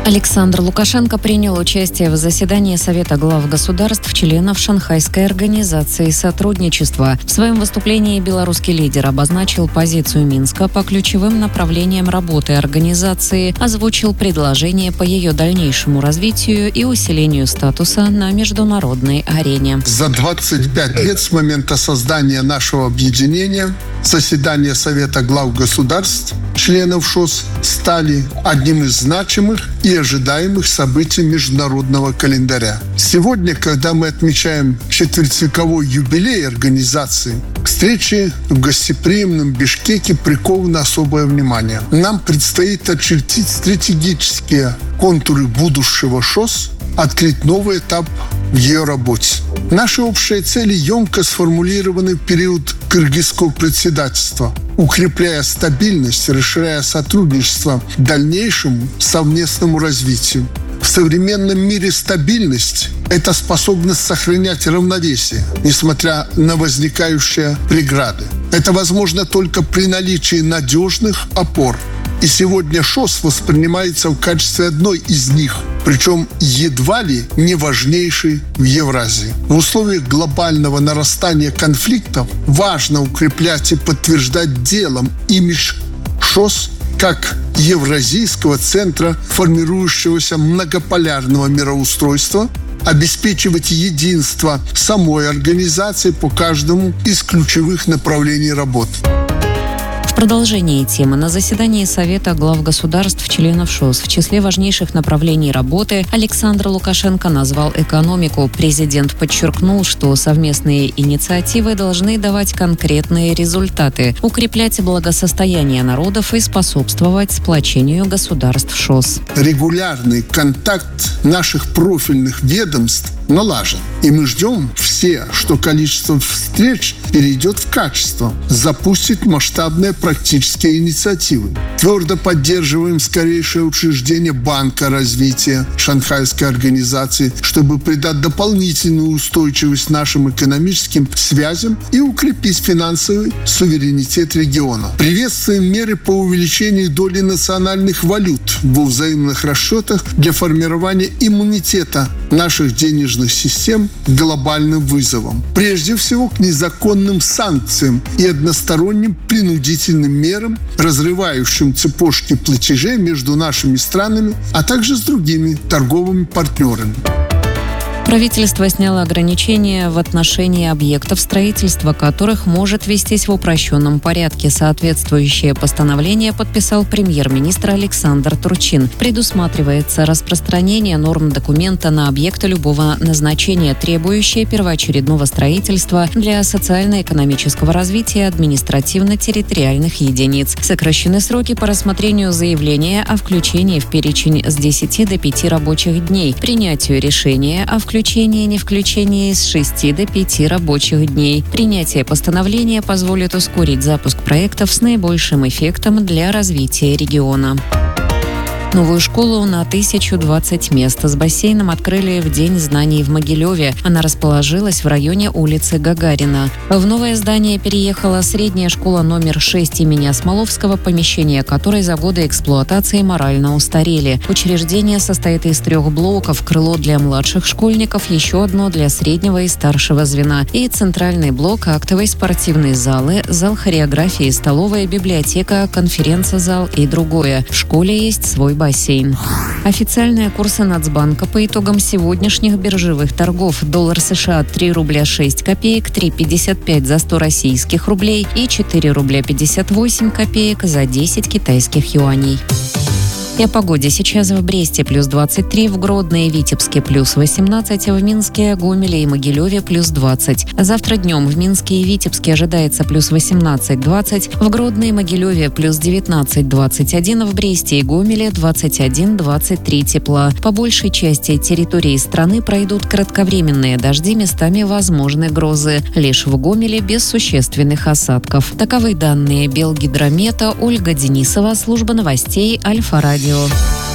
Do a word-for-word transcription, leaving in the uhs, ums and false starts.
Александр Лукашенко принял участие в заседании Совета глав государств, членов Шанхайской организации сотрудничества. В своем выступлении белорусский лидер обозначил позицию Минска по ключевым направлениям работы организации, озвучил предложения по ее дальнейшему развитию и усилению статуса на международной арене. За двадцать пять лет с момента создания нашего объединения заседания Совета глав государств, членов ШОС, стали одним из значимых и ожидаемых событий международного календаря. Сегодня, когда мы отмечаем четвертьвековой юбилей организации, к встрече в гостеприимном Бишкеке приковано особое внимание. Нам предстоит очертить стратегические контуры будущего ШОС, открыть новый этап в ее работе. Наши общие цели емко сформулированы в период кыргызского председательства, укрепляя стабильность, расширяя сотрудничество к дальнейшему совместному развитию. В современном мире стабильность – это способность сохранять равновесие, несмотря на возникающие преграды. Это возможно только при наличии надежных опор. И сегодня ШОС воспринимается в качестве одной из них, причем едва ли не важнейшей в Евразии. В условиях глобального нарастания конфликтов важно укреплять и подтверждать делом имидж ШОС как евразийского центра формирующегося многополярного мироустройства, обеспечивать единство самой организации по каждому из ключевых направлений работы. В продолжении темы на заседании Совета глав государств, членов ШОС в числе важнейших направлений работы Александр Лукашенко назвал экономику. Президент подчеркнул, что совместные инициативы должны давать конкретные результаты, укреплять благосостояние народов и способствовать сплочению государств ШОС. Регулярный контакт наших профильных ведомств налажен. И мы ждем все, что количество встреч перейдет в качество, запустит масштабные практические инициативы. Твердо поддерживаем скорейшее учреждение Банка развития Шанхайской организации, чтобы придать дополнительную устойчивость нашим экономическим связям и укрепить финансовый суверенитет региона. Приветствуем меры по увеличению доли национальных валют во взаимных расчетах для формирования иммунитета наших денежных систем к глобальным вызовам. Прежде всего, к незаконным санкциям и односторонним принудительным мерам, разрывающим цепочки платежей между нашими странами, а также с другими торговыми партнерами. Правительство сняло ограничения в отношении объектов, строительства которых может вестись в упрощенном порядке. Соответствующее постановление подписал премьер-министр Александр Турчин. Предусматривается распространение норм документа на объекты любого назначения, требующие первоочередного строительства для социально-экономического развития административно-территориальных единиц. Сокращены сроки по рассмотрению заявления о включении в перечень с десяти до пяти рабочих дней, принятию решения о включении Включение и не включение с шести до пяти рабочих дней. Принятие постановления позволит ускорить запуск проектов с наибольшим эффектом для развития региона. Новую школу на тысячу двадцать мест с бассейном открыли в День знаний в Могилеве. Она расположилась в районе улицы Гагарина. В новое здание переехала средняя школа номер шесть имени Осмоловского, помещения которой за годы эксплуатации морально устарели. Учреждение состоит из трех блоков: крыло для младших школьников, еще одно для среднего и старшего звена и центральный блок, актовые спортивные залы, зал хореографии, столовая, библиотека, конференц-зал и другое. В школе есть свой бассейн. бассейн. Официальные курсы Нацбанка по итогам сегодняшних биржевых торгов: доллар США три рубля шесть копеек, три пятьдесят пять за сто российских рублей и четыре рубля пятьдесят восемь копеек за десять китайских юаней. И о погоде. Сейчас в Бресте плюс двадцать три, в Гродно и Витебске плюс восемнадцать, в Минске, Гомеле и Могилеве плюс двадцать. Завтра днем в Минске и Витебске ожидается плюс восемнадцать двадцать, в Гродно и Могилеве плюс девятнадцать двадцать один, в Бресте и Гомеле двадцать один двадцать три тепла. По большей части территории страны пройдут кратковременные дожди, местами возможны грозы. Лишь в Гомеле без существенных осадков. Таковы данные Белгидромета. Ольга Денисова, служба новостей Альфа-Радио.